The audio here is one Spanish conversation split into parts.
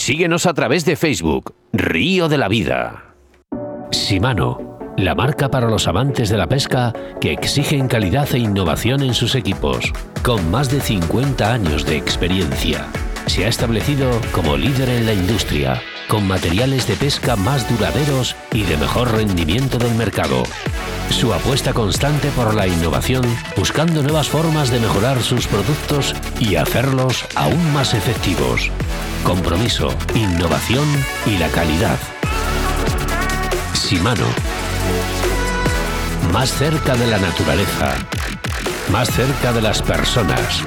Síguenos a través de Facebook, Río de la Vida. Shimano, la marca para los amantes de la pesca que exigen calidad e innovación en sus equipos. Con más de 50 años de experiencia, se ha establecido como líder en la industria, con materiales de pesca más duraderos y de mejor rendimiento del mercado. Su apuesta constante por la innovación, buscando nuevas formas de mejorar sus productos y hacerlos aún más efectivos. Compromiso, innovación y la calidad. Shimano. Más cerca de la naturaleza. Más cerca de las personas.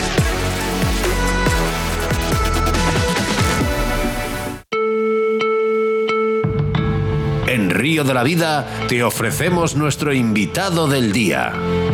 En Río de la Vida te ofrecemos nuestro invitado del día.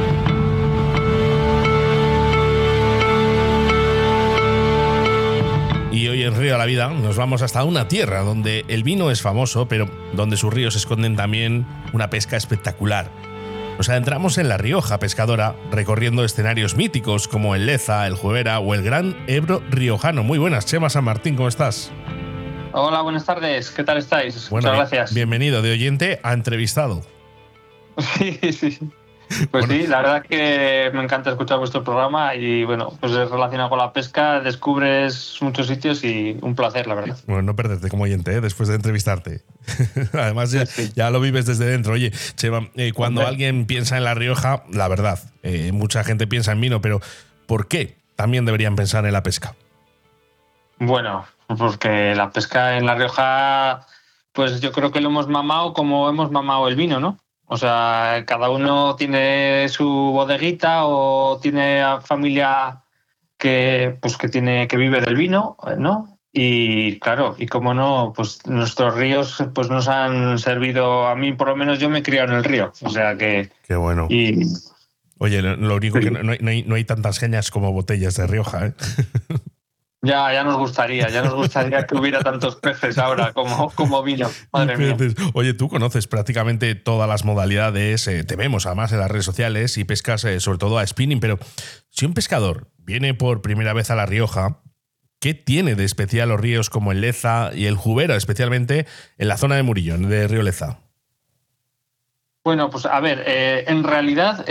Y hoy en Río de la Vida nos vamos hasta una tierra donde el vino es famoso, pero donde sus ríos esconden también una pesca espectacular. Nos adentramos en La Rioja pescadora, recorriendo escenarios míticos como el Leza, el Juguera o el Gran Ebro riojano. Muy buenas, Chema San Martín, ¿cómo estás? Hola, buenas tardes. ¿Qué tal estáis? Bueno, muchas gracias. Bienvenido de oyente a entrevistado. Sí. Pues bueno, sí, la verdad es que me encanta escuchar vuestro programa y bueno, pues es relacionado con la pesca, descubres muchos sitios y un placer, la verdad. Bueno, no perderte como oyente, después de entrevistarte. Además ya lo vives desde dentro. Oye, Chema, cuando alguien piensa en La Rioja, la verdad, mucha gente piensa en vino, pero ¿por qué también deberían pensar en la pesca? Bueno, porque la pesca en La Rioja, pues yo creo que lo hemos mamado como hemos mamado el vino, ¿no? O sea, cada uno tiene su bodeguita o tiene familia que vive del vino, ¿no? Y claro, y como no, pues nuestros ríos pues nos han servido, a mí por lo menos yo me he criado en el río, o sea que... Qué bueno. Oye, lo único que no hay tantas genias como botellas de Rioja, ¿eh? Ya nos gustaría que hubiera tantos peces ahora como vino. Madre mía. Oye, tú conoces prácticamente todas las modalidades, te vemos además en las redes sociales y pescas sobre todo a spinning, pero si un pescador viene por primera vez a La Rioja, ¿qué tiene de especial los ríos como el Leza y el Juguera, especialmente en la zona de Murillo, de Río Leza? Bueno, pues a ver, en realidad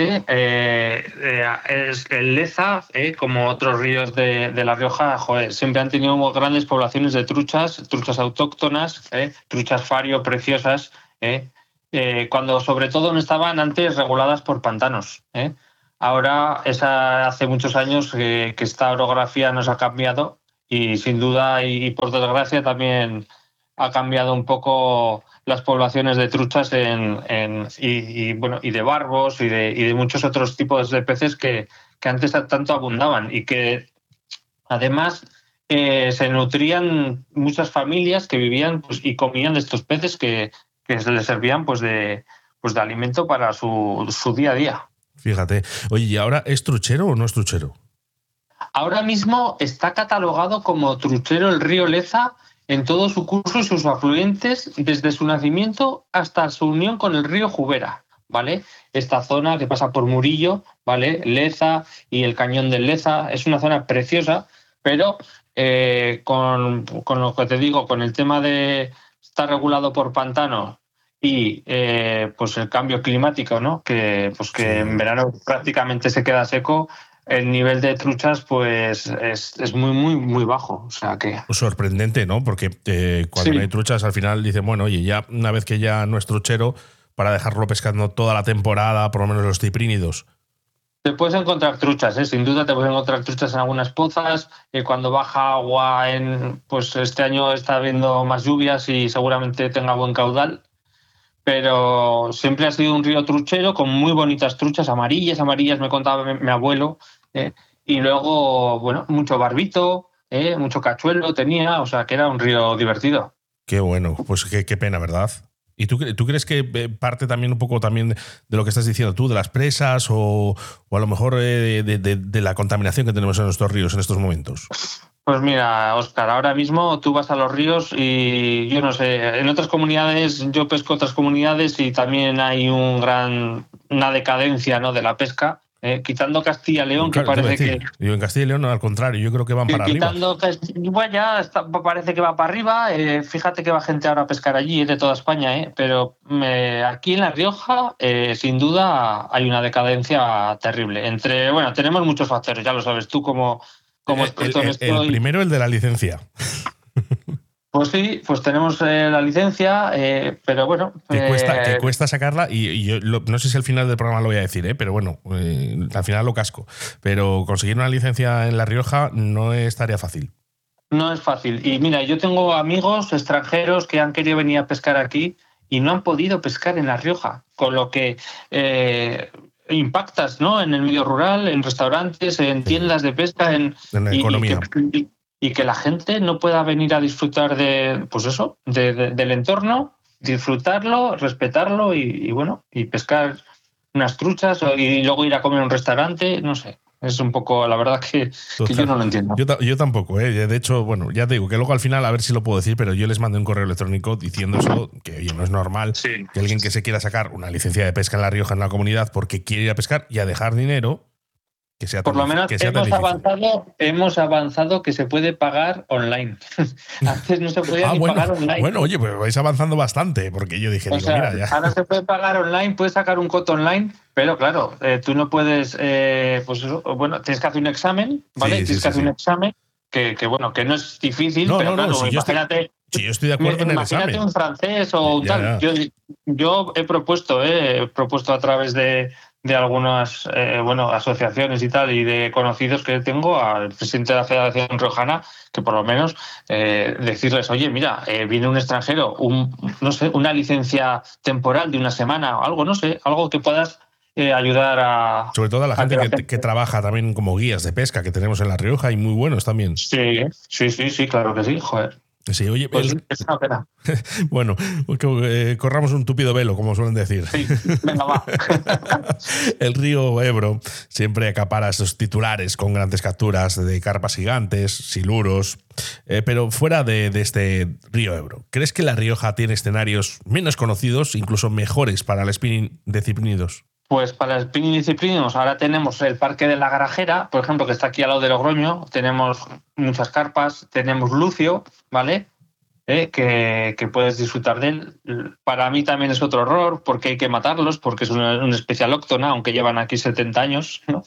es el Leza, como otros ríos de La Rioja, siempre han tenido grandes poblaciones de truchas autóctonas, truchas fario preciosas, cuando sobre todo no estaban antes reguladas por pantanos. Ahora, hace muchos años que esta orografía nos ha cambiado y sin duda y por desgracia también ha cambiado un poco las poblaciones de truchas y de barbos y de muchos otros tipos de peces que antes tanto abundaban y que además se nutrían muchas familias que vivían pues, y comían de estos peces que se les servían pues de alimento para su día a día. Fíjate. Oye, ¿y ahora es truchero o no es truchero? Ahora mismo está catalogado como truchero el río Leza en todo su curso y sus afluentes, desde su nacimiento hasta su unión con el río Juguera, ¿vale? Esta zona que pasa por Murillo, ¿vale? Leza y el cañón del Leza, es una zona preciosa, pero con lo que te digo, con el tema de estar regulado por pantano y pues el cambio climático, ¿no? Que en verano prácticamente se queda seco. El nivel de truchas pues es muy, muy, muy bajo. O sea que... Sorprendente, ¿no? Porque cuando no hay truchas al final dicen, bueno, oye, ya una vez que ya no es truchero, para dejarlo pescando toda la temporada, por lo menos los ciprínidos. Te puedes encontrar truchas, sin duda te puedes encontrar truchas en algunas pozas. Cuando baja agua, pues este año está habiendo más lluvias y seguramente tenga buen caudal. Pero siempre ha sido un río truchero con muy bonitas truchas, amarillas me contaba mi abuelo, y luego, bueno, mucho barbito, mucho cachuelo tenía, o sea que era un río divertido. Qué bueno, pues qué pena, ¿verdad? ¿Y tú crees que parte también un poco también de lo que estás diciendo tú, de las presas o a lo mejor de la contaminación que tenemos en nuestros ríos en estos momentos? Pues mira, Óscar, ahora mismo tú vas a los ríos y yo no sé, en otras comunidades, yo pesco otras comunidades y también hay una decadencia, ¿no?, de la pesca. quitando Castilla y León, claro, que parece que... Yo en Castilla y León, al contrario, yo creo que van para arriba. Bueno, ya parece que va para arriba. Fíjate que va gente ahora a pescar allí, de toda España, pero aquí en La Rioja, sin duda, hay una decadencia terrible. Tenemos muchos factores, ya lo sabes tú como experto en esto. El primero, el de la licencia. Pues sí, pues tenemos la licencia, pero bueno... Que cuesta sacarla y yo no sé si al final del programa lo voy a decir, pero bueno, al final lo casco. Pero conseguir una licencia en La Rioja no es tarea fácil. No es fácil. Y mira, yo tengo amigos extranjeros que han querido venir a pescar aquí y no han podido pescar en La Rioja, con lo que impactas, ¿no?, en el medio rural, en restaurantes, en tiendas de pesca, en la economía. Y que la gente no pueda venir a disfrutar del entorno, disfrutarlo, respetarlo y pescar unas truchas y luego ir a comer a un restaurante, no sé. Es un poco, la verdad que yo no lo entiendo. Yo tampoco, ¿eh? De hecho, bueno, ya te digo que luego al final, a ver si lo puedo decir, pero yo les mandé un correo electrónico diciendo eso, que oye, no es normal que alguien que se quiera sacar una licencia de pesca en La Rioja, en la comunidad, porque quiere ir a pescar y a dejar dinero, que sea por lo menos hemos avanzado que se puede pagar online. Antes no se podía pagar online. Bueno, oye, pues vais avanzando bastante, porque yo dije, mira, ya. Ahora se puede pagar online, puedes sacar un coto online, pero claro, tú no puedes, tienes que hacer un examen, ¿vale? Tienes que hacer un examen que no es difícil, pero claro, imagínate. Sí, yo estoy de acuerdo en el examen. Imagínate un francés o tal. Yo he propuesto a través de algunas asociaciones y tal, y de conocidos que tengo, al presidente de la Federación Riojana, que por lo menos decirles, oye, mira, viene un extranjero, una licencia temporal de una semana o algo, algo que puedas ayudar a... Sobre todo a la gente que trabaja también como guías de pesca que tenemos en La Rioja, y muy buenos también. Sí, claro que sí, joder. Sí, oye, pues es una pena. Bueno, corramos un tupido velo, como suelen decir. Sí, venga, va. El río Ebro siempre acapara esos titulares con grandes capturas de carpas gigantes, siluros. Pero fuera de este río Ebro, ¿crees que La Rioja tiene escenarios menos conocidos, incluso mejores para el spinning de ciprínidos? Pues para el spinning de ciprínidos ahora tenemos el Parque de la Garajera, por ejemplo, que está aquí al lado de Logroño. Tenemos muchas carpas, tenemos Lucio, ¿vale? Que puedes disfrutar de él. Para mí también es otro horror, porque hay que matarlos, porque es una especie alóctona, aunque llevan aquí 70 años, ¿no?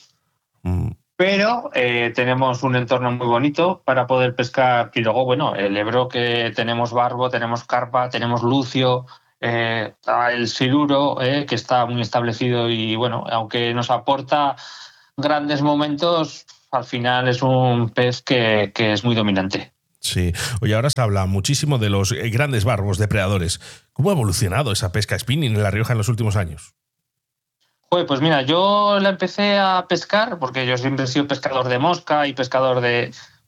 Pero tenemos un entorno muy bonito para poder pescar. Y luego, el Ebro, que tenemos barbo, tenemos carpa, tenemos lucio, el siluro, que está muy establecido y, aunque nos aporta grandes momentos, al final es un pez que es muy dominante. Sí. Oye, ahora se habla muchísimo de los grandes barbos depredadores. ¿Cómo ha evolucionado esa pesca spinning en La Rioja en los últimos años? Pues mira, yo la empecé a pescar porque yo siempre he sido pescador de mosca y pescador de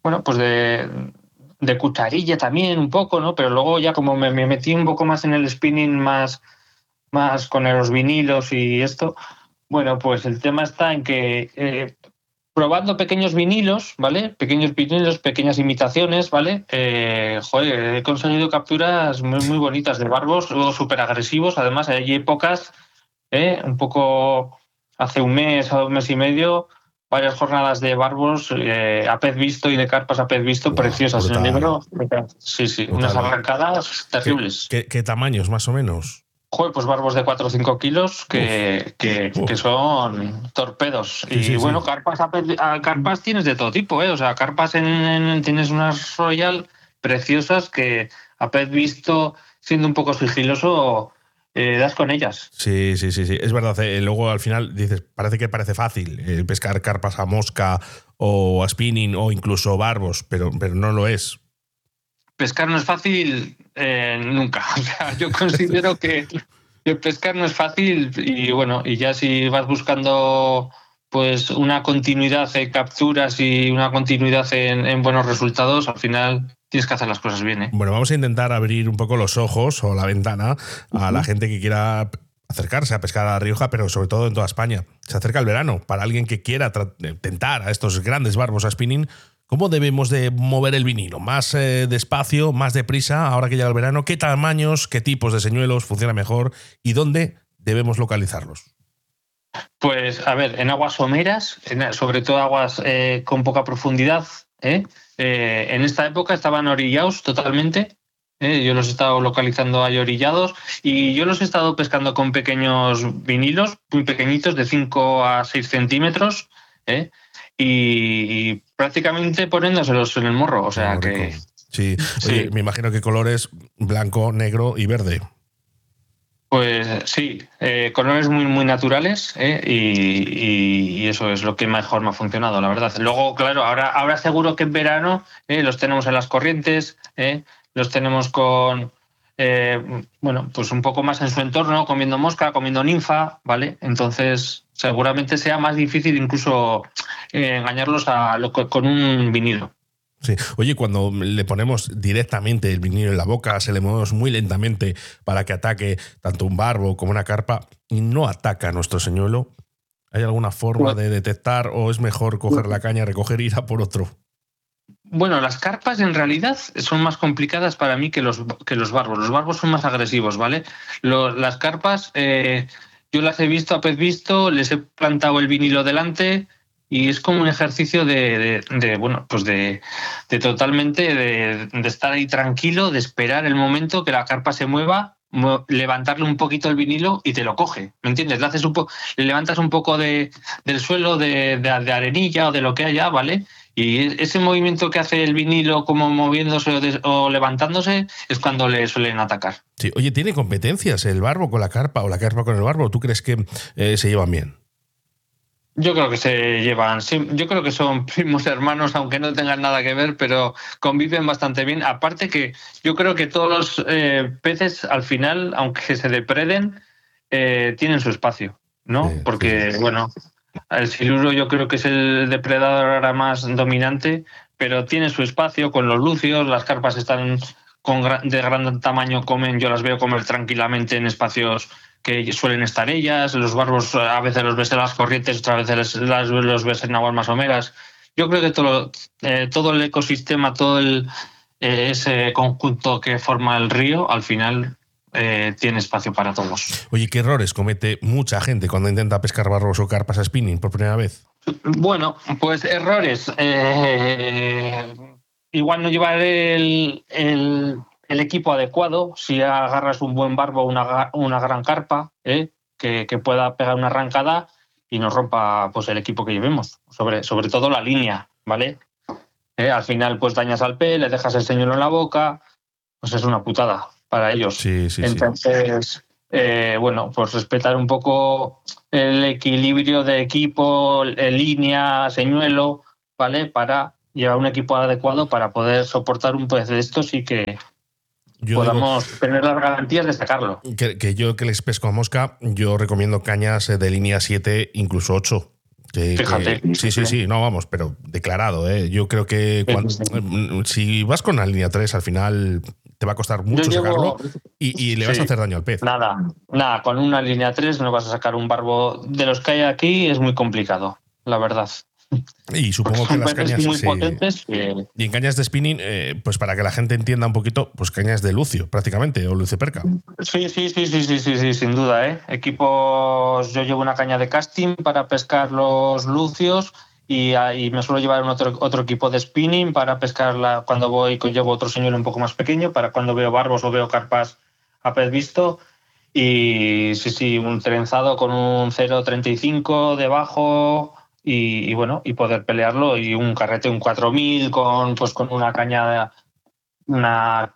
cucharilla también un poco, ¿no? Pero luego ya como me metí un poco más en el spinning, más con los vinilos y esto, pues el tema está en que probando pequeños vinilos, ¿vale? Pequeños vinilos, pequeñas imitaciones, ¿vale? He conseguido capturas muy, muy bonitas de barbos, luego súper agresivos. Además, hay épocas, un poco hace un mes o un mes y medio, varias jornadas de barbos a pez visto y de carpas a pez visto, preciosas. Brutal. En el libro. Sí, Brutal. Unas arrancadas terribles. ¿Qué tamaños, más o menos? Pues barbos de 4 o 5 kilos que son torpedos. Sí. Carpas tienes de todo tipo, ¿eh? O sea, carpas tienes unas Royal preciosas que a pez visto, siendo un poco sigiloso, das con ellas. Sí. Es verdad. Luego al final dices, parece fácil pescar carpas a mosca o a spinning o incluso barbos, pero no lo es. Pescar no es fácil nunca. O sea, yo considero que pescar no es fácil y ya si vas buscando pues una continuidad en capturas y una continuidad en buenos resultados, al final tienes que hacer las cosas bien, ¿eh? Bueno, vamos a intentar abrir un poco los ojos o la ventana a la gente que quiera acercarse a pescar a La Rioja, pero sobre todo en toda España. Se acerca el verano. Para alguien que quiera tentar a estos grandes barbos a spinning, ¿cómo debemos de mover el vinilo? ¿Más despacio, más deprisa ahora que llega el verano? ¿Qué tamaños, qué tipos de señuelos funcionan mejor y dónde debemos localizarlos? Pues a ver, en aguas someras, sobre todo aguas con poca profundidad, en esta época estaban orillados totalmente. Yo los he estado localizando ahí orillados y yo los he estado pescando con pequeños vinilos, muy pequeñitos, de 5 a 6 centímetros, y prácticamente poniéndoselos en el morro. O sea que. Sí. Oye, Sí. me imagino que colores blanco, negro y verde. Pues sí, colores muy, muy naturales, y eso es lo que mejor me ha funcionado, la verdad. Luego, claro, ahora seguro que en verano los tenemos en las corrientes, los tenemos con, bueno, pues un poco más en su entorno, comiendo mosca, comiendo ninfa, ¿vale? Entonces, seguramente sea más difícil incluso engañarlos con un vinilo. Sí. Oye, cuando le ponemos directamente el vinilo en la boca, se le movemos muy lentamente para que ataque tanto un barbo como una carpa y no ataca a nuestro señuelo, ¿hay alguna forma de detectar o es mejor coger la caña, recoger y ir a por otro? Bueno, las carpas en realidad son más complicadas para mí que los barbos. Los barbos son más agresivos, ¿vale? Las carpas, yo las he visto a pez visto, les he plantado el vinilo delante y es como un ejercicio bueno, pues de totalmente de estar ahí tranquilo, de esperar el momento que la carpa se mueva, levantarle un poquito el vinilo y te lo coge, ¿me entiendes? Le levantas un poco del suelo, de arenilla o de lo que haya, ¿vale? Y ese movimiento que hace el vinilo como moviéndose o levantándose es cuando le suelen atacar. Sí. Oye, ¿tiene competencias el barbo con la carpa o la carpa con el barbo? ¿Tú crees que se llevan bien? Yo creo que se llevan, sí, yo creo que son primos hermanos, aunque no tengan nada que ver, pero conviven bastante bien. Aparte que yo creo que todos los peces al final, aunque se depreden, tienen su espacio, ¿no? Sí, Porque, sí. bueno, el siluro yo creo que es el depredador ahora más dominante, pero tiene su espacio con los lucios, las carpas están de gran tamaño, yo las veo comer tranquilamente en espacios que suelen estar ellas, los barbos a veces los ves en las corrientes, otras veces los ves en aguas más someras. Yo creo que todo el ecosistema, ese conjunto que forma el río, al final tiene espacio para todos. Oye, ¿qué errores comete mucha gente cuando intenta pescar barbos o carpas a spinning por primera vez? Bueno, pues errores. Igual no llevar el equipo adecuado. Si agarras un buen barbo o una gran carpa, que pueda pegar una arrancada y nos rompa pues el equipo que llevemos. Sobre todo la línea, ¿vale? Al final pues dañas al pez, le dejas el señuelo en la boca, pues es una putada para ellos. Sí. Entonces, bueno, pues respetar un poco el equilibrio de equipo, línea, señuelo, ¿vale? Para llevar un equipo adecuado para poder soportar un pez de estos y que podamos tener las garantías de sacarlo. Yo que les pesco a mosca, yo recomiendo cañas de línea 7, incluso 8. Fíjate. Sí, no, vamos, pero declarado, ¿eh? Yo creo que si vas con la línea 3, al final te va a costar mucho sacarlo y le vas a hacer daño al pez. Nada, con una línea 3 no vas a sacar un barbo. De los que hay aquí es muy complicado, la verdad. Y supongo que las cañas muy potentes y en cañas de spinning, pues para que la gente entienda un poquito, pues cañas de lucio prácticamente, o luciperca. Sí, sin duda, Equipos, yo llevo una caña de casting para pescar los lucios y me suelo llevar otro equipo de spinning para pescar cuando llevo otro señuelo un poco más pequeño para cuando veo barbos o veo carpas a pez visto. Y sí, un trenzado con un 0.35 debajo. Y bueno, y poder pelearlo, y un carrete, un 4000 con una caña, una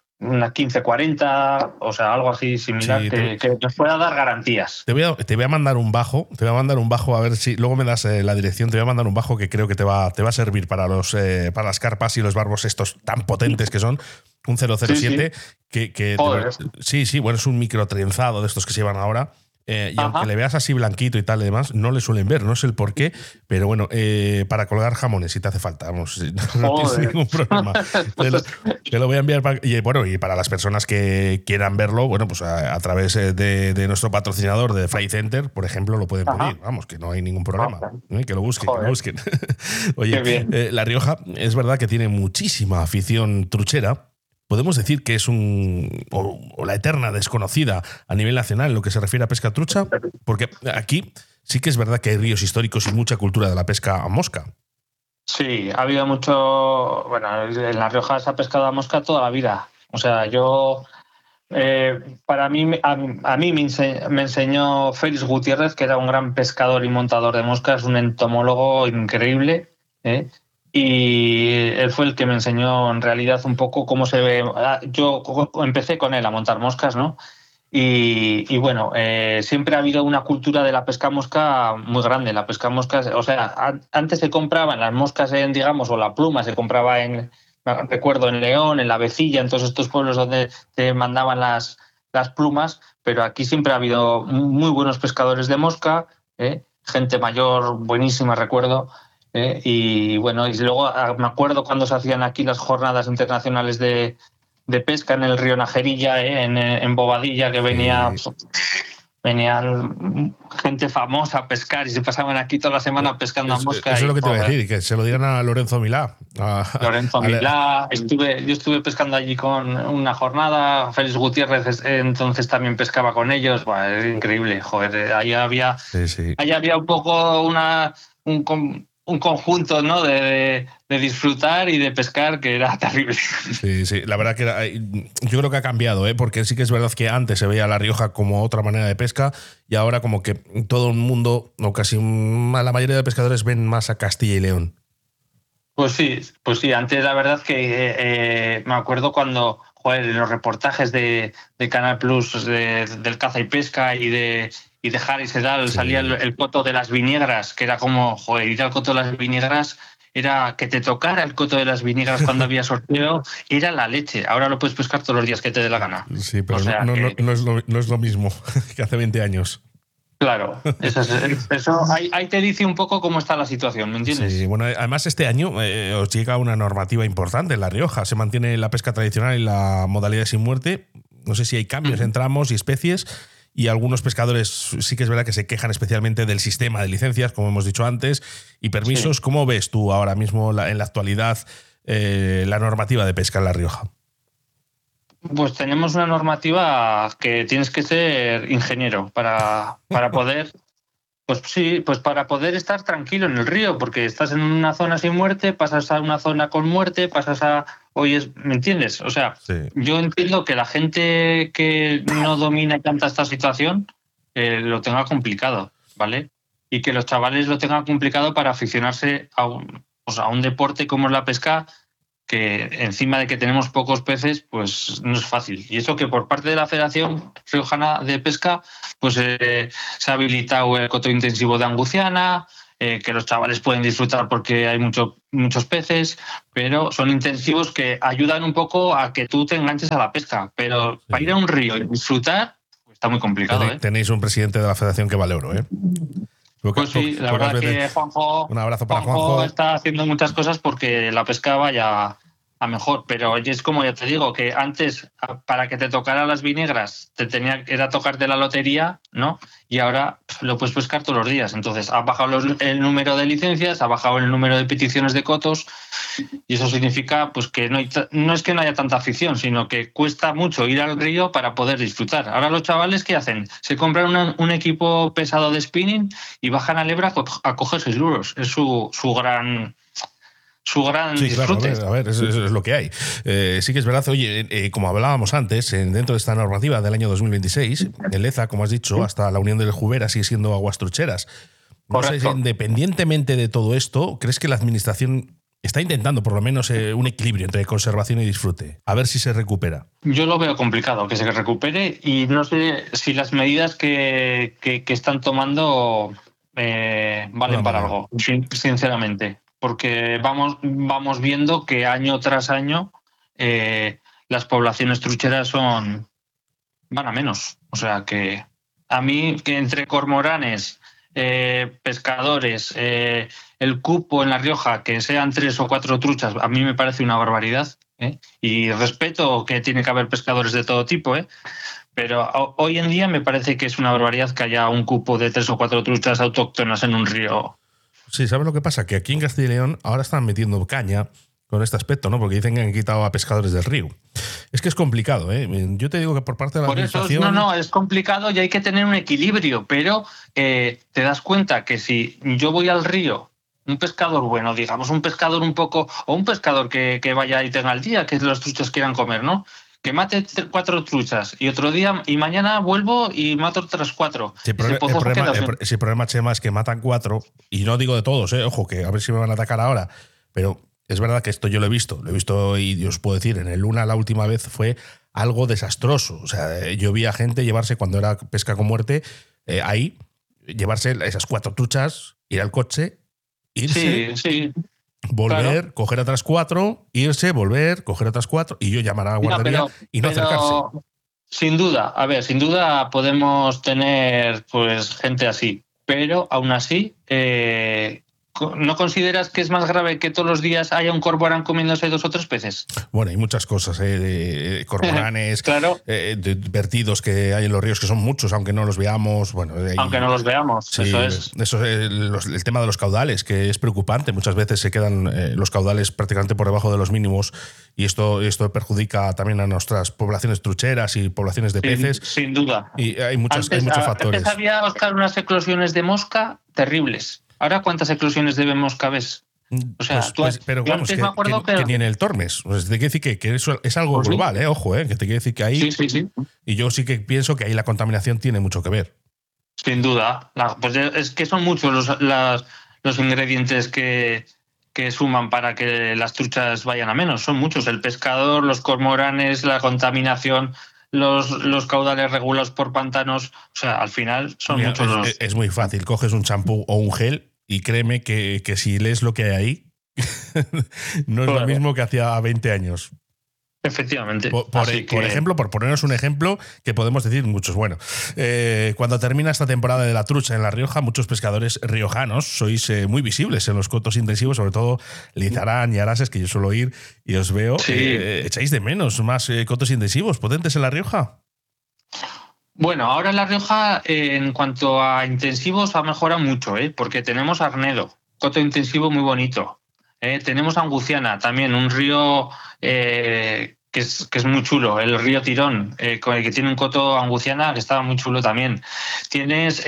1540, o sea, algo así similar, Sí, que nos pueda dar garantías. Te voy a mandar un bajo, a ver si luego me das la dirección. Te voy a mandar un bajo que creo que te va a servir para las carpas y los barbos estos tan potentes que son. Un 007 sí, bueno, es un micro trenzado de estos que se llevan ahora. Y aunque le veas así blanquito y tal y demás, no le suelen ver, no sé el por qué, pero bueno, para colgar jamones si te hace falta, vamos, no tienes ningún problema. Te lo voy a enviar y para las personas que quieran verlo, bueno, pues a través de nuestro patrocinador de Fly Center, por ejemplo, lo pueden pedir, vamos, que no hay ningún problema, que lo busquen. Oye, La Rioja es verdad que tiene muchísima afición truchera. Podemos decir que es la eterna desconocida a nivel nacional en lo que se refiere a pesca trucha, porque aquí sí que es verdad que hay ríos históricos y mucha cultura de la pesca a mosca. Sí, ha habido mucho... Bueno, en La Rioja se ha pescado a mosca toda la vida. O sea, yo... para mí, a mí me enseñó Félix Gutiérrez, que era un gran pescador y montador de moscas, un entomólogo increíble, ¿eh? Y él fue el que me enseñó en realidad un poco cómo se ve. Yo empecé con él a montar moscas, ¿no? Y bueno, siempre ha habido una cultura de la pesca mosca muy grande. La pesca mosca, o sea, antes se compraban las moscas digamos, o la pluma se compraba recuerdo, en León, en La Vecilla, en todos estos pueblos donde te mandaban las plumas, pero aquí siempre ha habido muy buenos pescadores de mosca, gente mayor buenísima, recuerdo. Y bueno, y luego me acuerdo cuando se hacían aquí las jornadas internacionales de pesca en el río Najerilla, en Bobadilla, que venían gente famosa a pescar y se pasaban aquí toda la semana pescando a mosca. Eso es lo que te voy a decir, que se lo digan a Lorenzo Milá. Milá. Yo estuve pescando allí con una jornada. Félix Gutiérrez entonces también pescaba con ellos. Bueno, es increíble, joder. Ahí había un poco un conjunto, ¿no? de disfrutar y de pescar que era terrible. Sí, la verdad que yo creo que ha cambiado, porque sí que es verdad que antes se veía La Rioja como otra manera de pesca y ahora como que todo el mundo, o casi la mayoría de pescadores, ven más a Castilla y León. Pues sí, antes la verdad que me acuerdo cuando, en los reportajes de Canal Plus del caza y pesca y de Harry Sedal, sí, salía el coto de las viñegras, que era como, ir al coto de las viñegras era que te tocara el coto de las viñegras cuando había sorteo, era la leche. Ahora lo puedes pescar todos los días que te dé la gana. Sí, pero no es lo mismo que hace 20 años. Claro, eso ahí te dice un poco cómo está la situación, ¿me entiendes? Sí, bueno, además este año os llega una normativa importante en La Rioja. Se mantiene la pesca tradicional y la modalidad sin muerte. No sé si hay cambios en tramos y especies, y algunos pescadores sí que es verdad que se quejan especialmente del sistema de licencias, como hemos dicho antes, y permisos. Sí. ¿Cómo ves tú ahora mismo en la actualidad la normativa de pesca en La Rioja? Pues tenemos una normativa que tienes que ser ingeniero para poder, para poder estar tranquilo en el río, porque estás en una zona sin muerte, pasas a una zona con muerte, pasas a... ¿me entiendes? O sea, sí. Yo entiendo que la gente que no domina tanta esta situación lo tenga complicado, ¿vale? Y que los chavales lo tengan complicado para aficionarse a un deporte como es la pesca, que encima de que tenemos pocos peces, pues no es fácil. Y eso que por parte de la Federación Riojana de Pesca, pues se ha habilitado el coto intensivo de Anguciana, que los chavales pueden disfrutar porque hay muchos peces, pero son intensivos que ayudan un poco a que tú te enganches a la pesca. Pero sí, para ir a un río y disfrutar, pues está muy complicado. Tenéis un presidente de la Federación que vale oro, ¿eh? Pues sí, la verdad que Juanjo, un abrazo para Juanjo está haciendo muchas cosas porque la pesca vaya a mejor, pero es como ya te digo, que antes para que te tocara las vinegras era tocarte la lotería, ¿no? Y ahora lo puedes pescar todos los días. Entonces ha bajado el número de licencias, ha bajado el número de peticiones de cotos, y eso significa pues que no es que no haya tanta afición, sino que cuesta mucho ir al río para poder disfrutar. Ahora los chavales, ¿qué hacen? Se compran un equipo pesado de spinning y bajan a Lebra a coger 6 euros. Es su gran disfrute. Claro, a ver, eso es lo que hay. Sí que es verdad, oye, como hablábamos antes, dentro de esta normativa del año 2026, el Leza, como has dicho, hasta la Unión del Jubera sigue siendo aguas trucheras. No sé si, independientemente de todo esto, ¿crees que la administración está intentando por lo menos un equilibrio entre conservación y disfrute? A ver si se recupera. Yo lo veo complicado que se recupere, y no sé si las medidas que están tomando valen para algo, sinceramente. Porque vamos viendo que año tras año las poblaciones trucheras van a menos. O sea que a mí, que entre cormoranes, pescadores, el cupo en La Rioja, que sean 3 o 4 truchas, a mí me parece una barbaridad. Y respeto que tiene que haber pescadores de todo tipo, pero hoy en día me parece que es una barbaridad que haya un cupo de 3 o 4 truchas autóctonas en un río. Sí, ¿sabes lo que pasa? Que aquí en Castilla y León ahora están metiendo caña con este aspecto, ¿no? Porque dicen que han quitado a pescadores del río. Es que es complicado, ¿eh? Yo te digo que por parte de la Por eso, administración... no, es complicado y hay que tener un equilibrio, pero te das cuenta que si yo voy al río, un pescador bueno, digamos, un pescador un poco, o un pescador que vaya y tenga el día, que los truchas quieran comer, ¿no? Que mate 4 truchas y otro día y mañana vuelvo y mato otras 4. Sí, el problema, Chema, es que matan 4, y no digo de todos, ojo, que a ver si me van a atacar ahora, pero es verdad que esto yo lo he visto y os puedo decir, en el Luna la última vez fue algo desastroso. O sea, yo vi a gente llevarse, cuando era pesca con muerte, ahí, llevarse esas 4 truchas, ir al coche, irse, volver, claro, coger otras 4, irse, volver, coger otras 4 y yo llamar a la guardería y no acercarse. Sin duda podemos tener pues gente así, pero aún así, ¿no consideras que es más grave que todos los días haya un cormorán comiéndose 2 o 3 peces? Bueno, hay muchas cosas, cormoranes, claro, vertidos que hay en los ríos, que son muchos, aunque no los veamos. Bueno, aunque no los veamos, sí, eso es. El tema de los caudales, que es preocupante. Muchas veces se quedan los caudales prácticamente por debajo de los mínimos, y esto perjudica también a nuestras poblaciones trucheras y poblaciones de peces. Sin duda. Y hay muchos factores. Antes había, Óscar, unas eclosiones de mosca terribles. ¿Ahora cuántas eclosiones de mosca ves? O sea, pero vamos, que ni en el Tormes. Pues te quiere decir que eso es algo global, ojo, que te quiere decir que ahí... Sí. Y yo sí que pienso que ahí la contaminación tiene mucho que ver. Sin duda. Pues es que son muchos los ingredientes que suman para que las truchas vayan a menos. Son muchos. El pescador, los cormoranes, la contaminación, los caudales regulados por pantanos. O sea, al final son muchos Es muy fácil. Coges un champú o un gel y créeme que si lees lo que hay ahí, no es lo mismo que hacía 20 años. Efectivamente. Por ejemplo, por ponernos un ejemplo que podemos decir muchos. Bueno, cuando termina esta temporada de la trucha en La Rioja, muchos pescadores riojanos sois muy visibles en los cotos intensivos, sobre todo Lizarán y Arases, que yo suelo ir y os veo. ¿Echáis de menos más cotos intensivos potentes en La Rioja? Bueno, ahora en La Rioja, en cuanto a intensivos, ha mejorado mucho, porque tenemos Arnedo, coto intensivo muy bonito. Tenemos Anguciana, también un río que es muy chulo, el río Tirón, que tiene un coto Anguciana que está muy chulo también. Tienes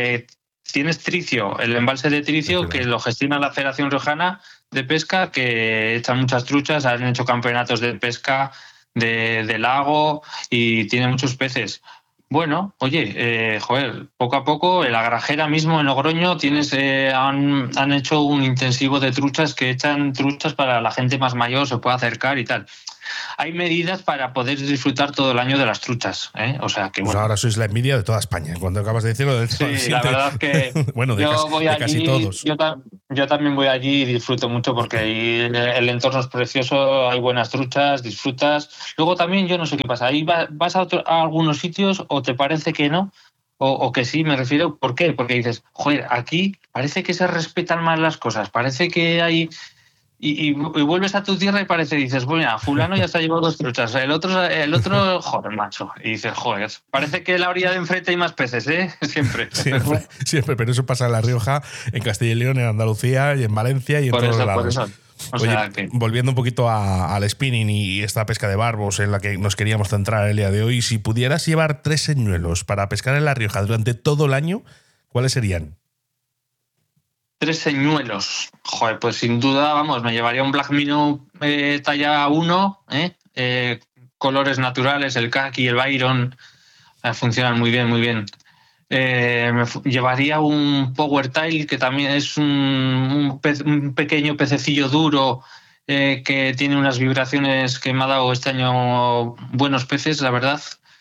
Tricio, el embalse de Tricio, que lo gestiona la Federación Riojana de Pesca, que echan muchas truchas, han hecho campeonatos de pesca de lago y tiene muchos peces. Bueno, oye, poco a poco, en la Grajera mismo, en Logroño, han hecho un intensivo de truchas que echan truchas para la gente más mayor, se puede acercar y tal. Hay medidas para poder disfrutar todo el año de las truchas, O sea que pues ahora sois la envidia de toda España. Cuando acabas de decirlo, sí, la verdad es que bueno, de casi todos. Yo también voy allí y disfruto mucho porque ahí el entorno es precioso, hay buenas truchas, disfrutas. Luego también yo no sé qué pasa, ahí vas a algunos sitios o te parece que no, o que sí, me refiero. ¿Por qué? Porque dices, aquí parece que se respetan más las cosas, parece que hay... Y vuelves a tu tierra y dices, bueno, fulano ya se ha llevado 2 truchas, el otro, joder, macho. Y dices, parece que en la orilla de enfrente hay más peces, Siempre. Siempre, pero eso pasa en La Rioja, en Castilla y León, en Andalucía y en Valencia y en todos lados. Volviendo un poquito al spinning y esta pesca de barbos en la que nos queríamos centrar el día de hoy, si pudieras llevar 3 señuelos para pescar en La Rioja durante todo el año, ¿cuáles serían? 3 señuelos. Pues sin duda, me llevaría un Black Minnow talla 1, colores naturales, el khaki y el Byron funcionan muy bien, muy bien. Me llevaría un Power Tail, que también es un pequeño pececillo duro que tiene unas vibraciones que me ha dado este año buenos peces, la verdad.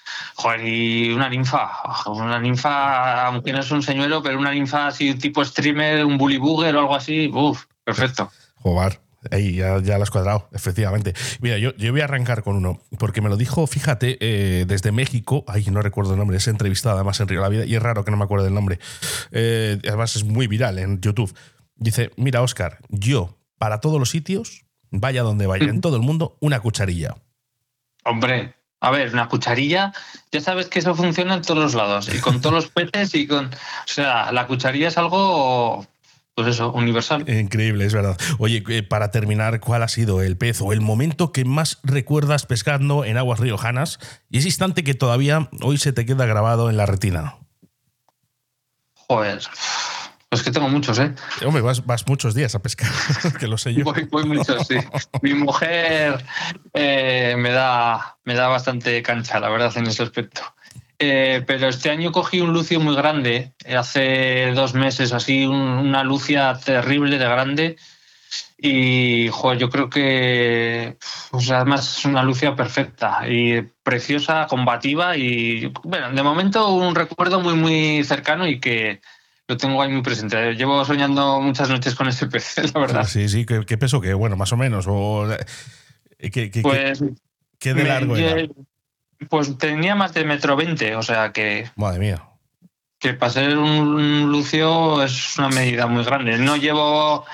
Y una ninfa, aunque no es un señuelo, pero una ninfa así tipo streamer, un bully booger o algo así, perfecto. Joder, ahí ya lo has cuadrado, efectivamente. Mira, yo voy a arrancar con uno, porque me lo dijo, fíjate, desde México, no recuerdo el nombre, es entrevistado además en Río de la Vida, y es raro que no me acuerde del nombre, además es muy viral en YouTube. Dice, mira, Óscar, yo, para todos los sitios, vaya donde vaya, en todo el mundo, una cucharilla. Hombre, a ver, una cucharilla, ya sabes que eso funciona en todos los lados, y con todos los peces, o sea, la cucharilla es algo pues eso, universal. Increíble, es verdad. Oye, para terminar, ¿cuál ha sido el pez o el momento que más recuerdas pescando en aguas riojanas y ese instante que todavía hoy se te queda grabado en la retina? Joder, pues que tengo muchos, ¿eh? Hombre, vas muchos días a pescar, que lo sé yo. Voy muchos, sí. Mi mujer me da bastante cancha, la verdad, en ese aspecto. Pero este año cogí un lucio muy grande, hace 2 meses así, una lucia terrible de grande. Y joder, yo creo que además es una lucia perfecta y preciosa, combativa y bueno, de momento un recuerdo muy muy cercano y que lo tengo ahí muy presente. Llevo soñando muchas noches con este pez, la verdad. Sí, ¿qué peso que? Bueno, más o menos. O, Pues ¿qué de largo era? Pues tenía más de 1,20 m, o sea que... Madre mía. Que para ser un lucio es una medida muy grande. Llevaba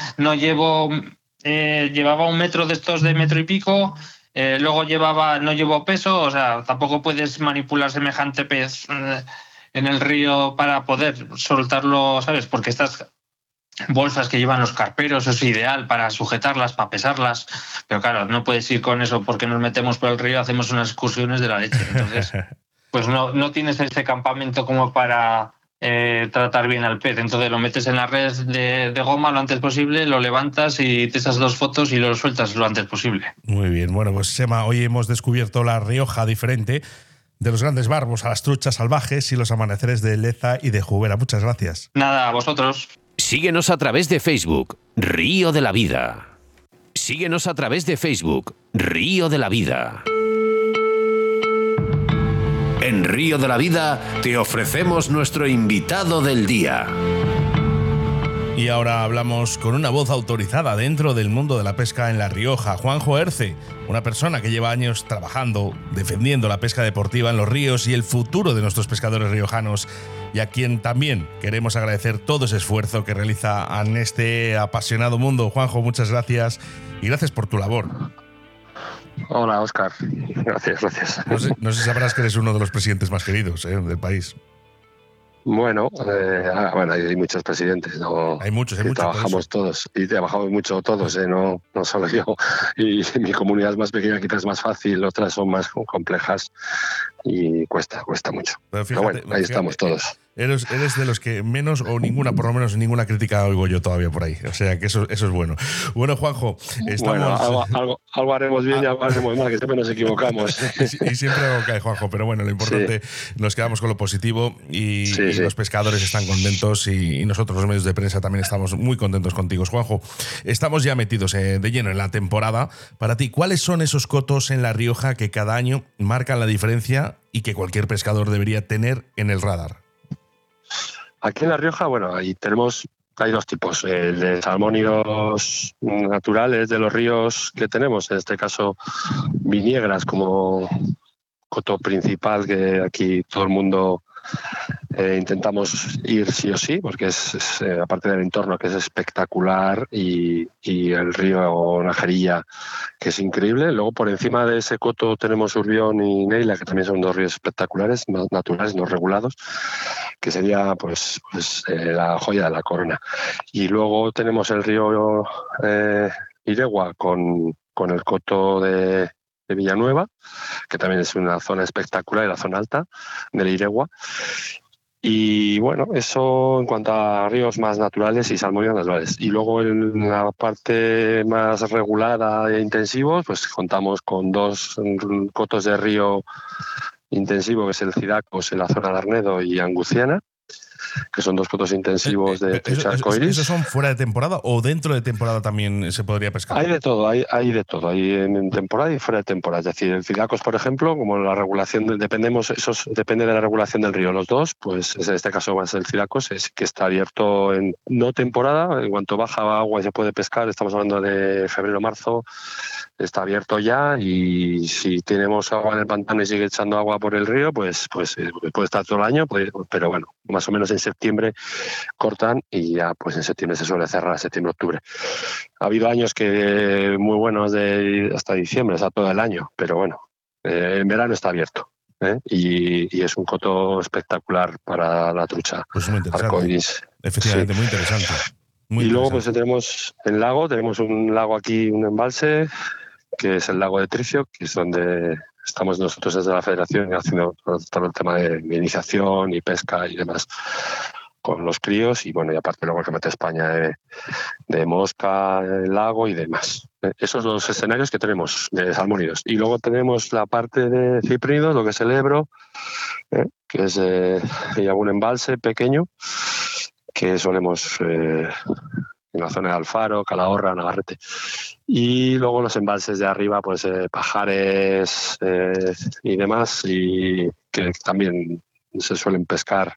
1 metro de estos de metro y pico, luego no llevo peso, o sea, tampoco puedes manipular semejante pez en el río para poder soltarlo, ¿sabes? Porque estas bolsas que llevan los carperos es ideal para sujetarlas, para pesarlas, pero claro, no puedes ir con eso porque nos metemos por el río, hacemos unas excursiones de la leche. Entonces, pues no tienes ese campamento como para tratar bien al pez. Entonces lo metes en la red de goma lo antes posible, lo levantas y te echas 2 fotos y lo sueltas lo antes posible. Muy bien, bueno, pues Sema, hoy hemos descubierto la Rioja diferente, de los grandes barbos a las truchas salvajes y los amaneceres de Leza y de Jubera. Muchas gracias. Nada, a vosotros. Síguenos a través de Facebook, Río de la Vida. Síguenos a través de Facebook, Río de la Vida. En Río de la Vida te ofrecemos nuestro invitado del día. Y ahora hablamos con una voz autorizada dentro del mundo de la pesca en La Rioja, Juanjo Herce, una persona que lleva años trabajando, defendiendo la pesca deportiva en los ríos y el futuro de nuestros pescadores riojanos, y a quien también queremos agradecer todo ese esfuerzo que realiza en este apasionado mundo. Juanjo, muchas gracias y gracias por tu labor. Hola, Óscar. Gracias. No sé si sabrás que eres uno de los presidentes más queridos del país. Bueno, hay muchos presidentes, ¿no? Hay muchos. Trabajamos todos y trabajamos mucho todos, no solo yo. Y mi comunidad es más pequeña, quizás es más fácil, otras son más complejas y cuesta mucho. Pero bueno, ahí estamos todos. Eres de los que menos o ninguna, por lo menos ninguna crítica oigo yo todavía por ahí. O sea que eso es bueno. Bueno, Juanjo, estamos... Bueno, algo haremos bien y algo haremos mal, que siempre nos equivocamos. Y siempre algo cae, Juanjo, pero bueno, lo importante, nos quedamos con lo positivo y los pescadores están contentos y nosotros los medios de prensa también estamos muy contentos contigo. Juanjo, estamos ya metidos de lleno en la temporada. Para ti, ¿cuáles son esos cotos en La Rioja que cada año marcan la diferencia y que cualquier pescador debería tener en el radar? Aquí en La Rioja, bueno, hay 2 tipos, el de salmónidos naturales de los ríos que tenemos, en este caso viñegras como coto principal, que aquí todo el mundo intentamos ir sí o sí, porque es aparte del entorno que es espectacular y el río Najerilla, que es increíble. Luego por encima de ese coto tenemos Urbión y Neila, que también son 2 ríos espectaculares, naturales, no regulados, que sería pues la joya de la corona. Y luego tenemos el río Iregua con el coto de Villanueva, que también es una zona espectacular, y la zona alta del Iregua. Y bueno, eso en cuanto a ríos más naturales y salmónidos naturales. Y luego en la parte más regulada e intensivos, pues contamos con 2 cotos de río intensivo, que es el Cidacos en la zona de Arnedo y Anguciana, que son 2 cotos intensivos de trucha arcoiris. ¿Esos son fuera de temporada o dentro de temporada también se podría pescar? Hay de todo, hay de en temporada y fuera de temporada. Es decir, el Cidacos, por ejemplo, como la regulación, depende de la regulación del río. Los 2, pues en este caso más el Cidacos, es que está abierto en no temporada, en cuanto baja agua y se puede pescar, estamos hablando de febrero-marzo, está abierto ya, y si tenemos agua en el pantano y sigue echando agua por el río, pues puede estar todo el año, pero bueno, más o menos en septiembre cortan y ya pues en septiembre se suele cerrar, septiembre-octubre. Ha habido años que muy buenos hasta diciembre, hasta todo el año, pero bueno, en verano está abierto. Y es un coto espectacular para la trucha. Pues muy interesante. Arcoiris. Efectivamente, sí. Muy interesante. Muy y luego interesante. pues tenemos un lago aquí, un embalse, que es el lago de Tricio, que es donde estamos nosotros desde la Federación haciendo todo el tema de iniciación y pesca y demás con los críos, y bueno, y aparte luego el Campeonato de España de mosca, el lago y demás. Esos son los escenarios que tenemos de salmónidos. Y luego tenemos la parte de ciprínidos, lo que es el Ebro, que es un embalse pequeño que solemos en la zona de Alfaro, Calahorra, Navarrete. Y luego los embalses de arriba, pues Pajares y demás, y que también se suelen pescar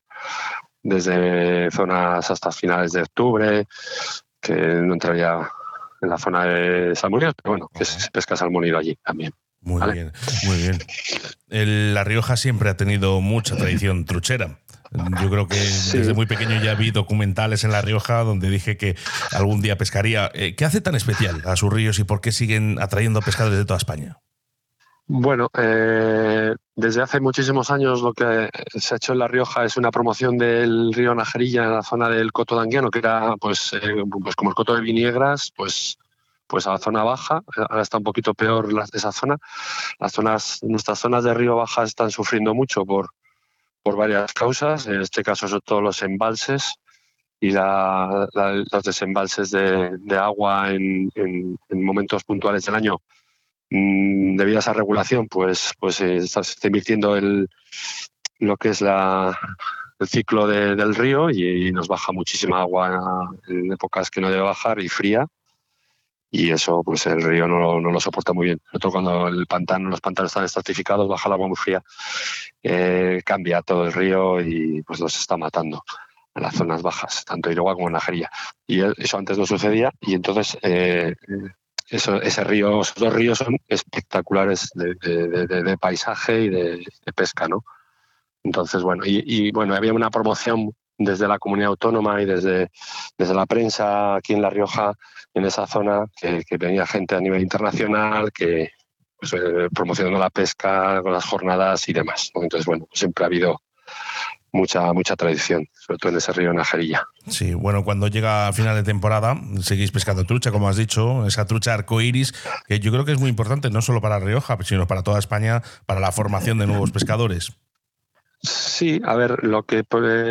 desde zonas hasta finales de octubre, que no entraría en la zona de salmónidos, pero bueno, que se pesca salmónido allí también. Muy ¿vale? bien, muy bien. La Rioja siempre ha tenido mucha tradición truchera. Yo creo que Sí. desde muy pequeño ya vi documentales en La Rioja donde dije que algún día pescaría. ¿Qué hace tan especial a sus ríos y por qué siguen atrayendo pescadores de toda España? Bueno, desde hace muchísimos años lo que se ha hecho en La Rioja es una promoción del río Najerilla en la zona del Coto de Anguiano, que era pues como el Coto de Viñegras, pues a la zona baja. Ahora está un poquito peor esa zona. Nuestras zonas de río baja están sufriendo mucho por varias causas. En este caso son todos los embalses y los desembalses de agua en momentos puntuales del año. Debido a esa regulación, pues se está invirtiendo lo que es el ciclo del río, y nos baja muchísima agua en épocas que no debe bajar y fría, y eso pues el río no lo soporta muy bien. Sobre todo cuando los pantanos están estratificados, baja el agua muy fría, cambia todo el río y pues los está matando en las zonas bajas, tanto Iregua como en Najerilla. Y eso antes no sucedía, y entonces esos dos ríos son espectaculares de paisaje y de pesca, ¿no? Entonces, bueno, bueno, había una promoción desde la comunidad autónoma y desde la prensa aquí en La Rioja, en esa zona, que venía gente a nivel internacional, que pues, promocionando la pesca con las jornadas y demás, ¿no? Entonces, bueno, siempre ha habido mucha tradición, sobre todo en ese río Najerilla. Sí, bueno, cuando llega a final de temporada seguís pescando trucha, como has dicho, esa trucha arcoiris, que yo creo que es muy importante no solo para Rioja, sino para toda España, para la formación de nuevos pescadores. Sí, a ver, lo que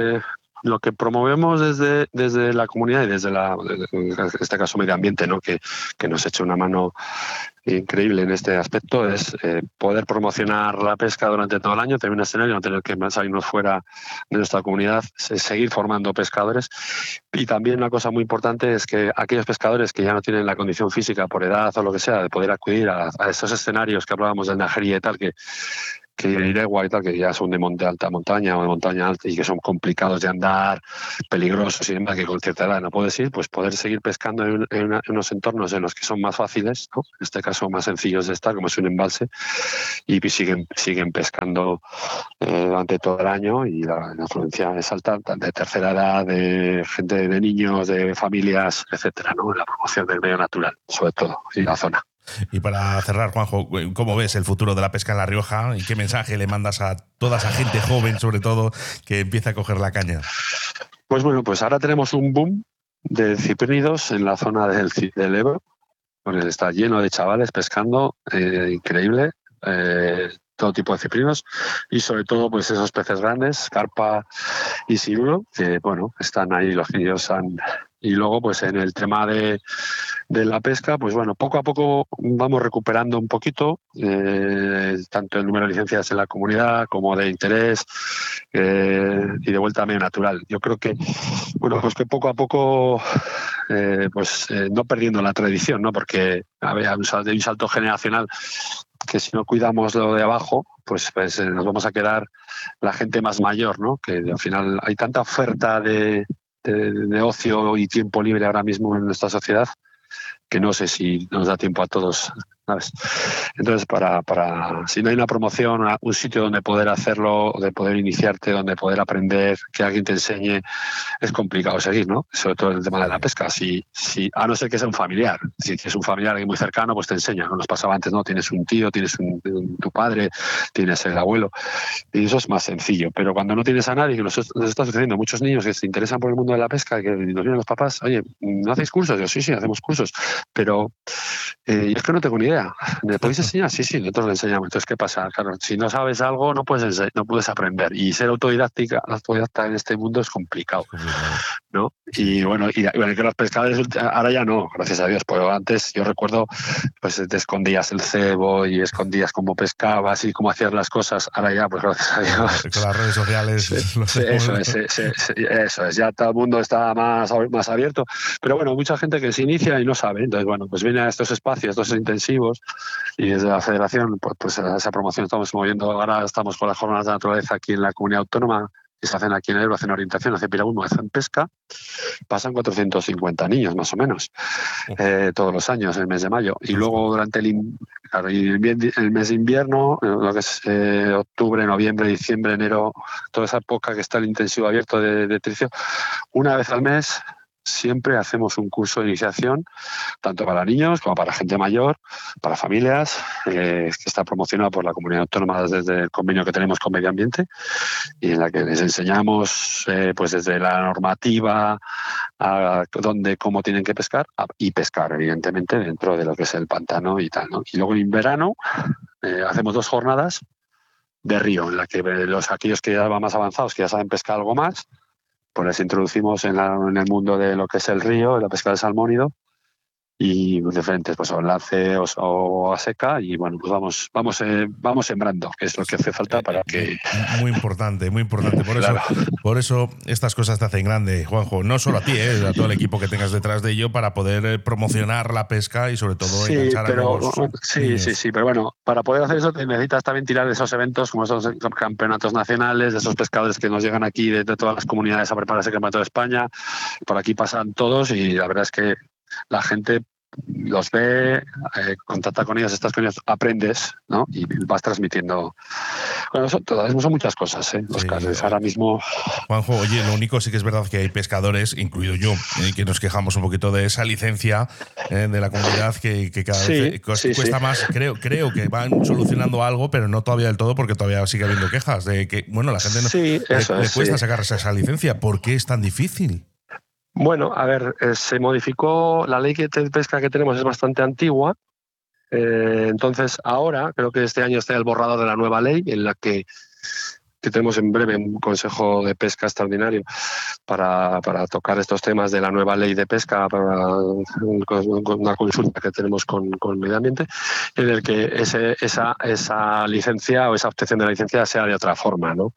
promovemos desde la comunidad y desde en este caso medio ambiente, ¿no? que nos echa una mano increíble en este aspecto, es poder promocionar la pesca durante todo el año, tener un escenario, no tener que salirnos fuera de nuestra comunidad, seguir formando pescadores. Y también una cosa muy importante es que aquellos pescadores que ya no tienen la condición física por edad o lo que sea de poder acudir a estos escenarios que hablábamos del Najerilla y tal, que Iregua y tal, que ya son de alta montaña o de montaña alta y que son complicados de andar, peligrosos y demás, que con cierta edad no puedes ir, pues poder seguir pescando en unos entornos en los que son más fáciles, ¿no? En este caso más sencillos de estar, como es un embalse, y siguen pescando durante todo el año, y la afluencia es alta, de tercera edad, de gente, de niños, de familias, etcétera, ¿no? La promoción del medio natural, sobre todo, y la zona. Y para cerrar, Juanjo, ¿cómo ves el futuro de la pesca en La Rioja y qué mensaje le mandas a toda esa gente joven, sobre todo, que empieza a coger la caña? Pues bueno, pues ahora tenemos un boom de ciprínidos en la zona del Ebro. Pues está lleno de chavales pescando, increíble, todo tipo de ciprínidos, y sobre todo pues esos peces grandes, carpa y cirulo, que bueno, están ahí, los niños han... Y luego, pues en el tema de la pesca, pues bueno, poco a poco vamos recuperando un poquito, tanto el número de licencias en la comunidad como de interés y de vuelta a medio natural. Yo creo que, bueno, pues que poco a poco, no perdiendo la tradición, ¿no? Porque había un salto generacional que si no cuidamos lo de abajo, pues nos vamos a quedar la gente más mayor, ¿no? Que al final hay tanta oferta de ocio y tiempo libre ahora mismo en nuestra sociedad que no sé si nos da tiempo a todos ¿sabes? Entonces, si no hay una promoción, un sitio donde poder hacerlo, donde poder iniciarte, donde poder aprender, que alguien te enseñe, es complicado seguir, ¿no? Sobre todo el tema de la pesca. A no ser que sea un familiar. Si es un familiar alguien muy cercano, pues te enseña. No nos pasaba antes, ¿no? Tienes un tío, tienes tu padre, tienes el abuelo, y eso es más sencillo. Pero cuando no tienes a nadie, que nos está sucediendo, muchos niños que se interesan por el mundo de la pesca, que nos vienen los papás, oye, ¿no hacéis cursos? Yo, sí, hacemos cursos, pero es que no tengo ni idea. ¿Me podéis enseñar? Sí, nosotros le enseñamos. Entonces, ¿qué pasa? Claro, si no sabes algo, no puedes aprender. Y ser autodidacta en este mundo es complicado, ¿no? Y bueno, que los pescadores ahora ya no, gracias a Dios. Pero antes yo recuerdo, pues te escondías el cebo y escondías cómo pescabas y cómo hacías las cosas. Ahora ya, pues gracias a Dios. Con las redes sociales. Eso es. Ya todo el mundo está más abierto. Pero bueno, mucha gente que se inicia y no sabe. Entonces, bueno, pues viene a estos espacios, estos intensivos, y desde la Federación, pues esa promoción estamos moviendo. Ahora estamos con las jornadas de naturaleza aquí en la comunidad autónoma, que se hacen aquí en Ebro, hacen orientación, hacen piragüismo, hacen pesca. Pasan 450 niños, más o menos, todos los años, en el mes de mayo. Y luego durante el mes de invierno, lo que es octubre, noviembre, diciembre, enero, toda esa época que está el intensivo abierto de tricio, una vez al mes siempre hacemos un curso de iniciación, tanto para niños como para gente mayor, para familias, que está promocionado por la comunidad autónoma desde el convenio que tenemos con Medio Ambiente, y en la que les enseñamos pues desde la normativa a cómo tienen que pescar, y pescar evidentemente dentro de lo que es el pantano y tal, ¿no? Y luego en verano hacemos 2 jornadas de río, en la que aquellos que ya van más avanzados, que ya saben pescar algo más, pues les introducimos en el mundo de lo que es el río, la pesca del salmónido, y diferentes, pues o enlace o a seca, y bueno, pues vamos sembrando, que es lo que hace falta para que... Muy importante. Claro. Por eso estas cosas te hacen grande, Juanjo. No solo a ti, a todo el equipo que tengas detrás de ello, para poder promocionar la pesca y sobre todo enganchar a nuevos niños. Sí, pero bueno, para poder hacer eso necesitas también tirar de esos eventos, como esos campeonatos nacionales, de esos pescadores que nos llegan aquí de todas las comunidades a preparar ese campeonato de España. Por aquí pasan todos y la verdad es que la gente los ve, contacta con ellos, estás con ellos, aprendes, ¿no? Y vas transmitiendo. Bueno, son muchas cosas, los casos. Ahora mismo... Juanjo, oye, lo único sí que es verdad que hay pescadores, incluido yo, que nos quejamos un poquito de esa licencia de la comunidad que cada vez cuesta más. Creo que van solucionando algo, pero no todavía del todo, porque todavía sigue habiendo quejas de que, bueno, la gente le cuesta sacarse esa licencia. ¿Por qué es tan difícil? Bueno, a ver, se modificó, la ley de pesca que tenemos es bastante antigua, entonces ahora creo que este año está el borrador de la nueva ley, en la que tenemos en breve un consejo de pesca extraordinario para tocar estos temas de la nueva ley de pesca, para una consulta que tenemos con Medio Ambiente, en el que esa licencia o esa obtención de la licencia sea de otra forma, ¿no?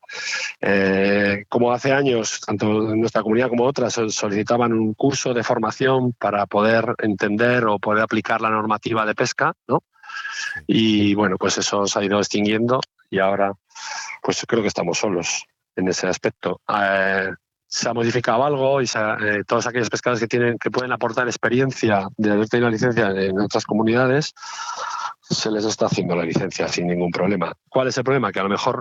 Como hace años, tanto en nuestra comunidad como otras, solicitaban un curso de formación para poder entender o poder aplicar la normativa de pesca, ¿no? Y bueno, pues eso se ha ido extinguiendo y ahora pues creo que estamos solos en ese aspecto. Se ha modificado algo y todos aquellos pescadores que pueden aportar experiencia de haber tenido licencia en otras comunidades, se les está haciendo la licencia sin ningún problema. ¿Cuál es el problema? Que a lo mejor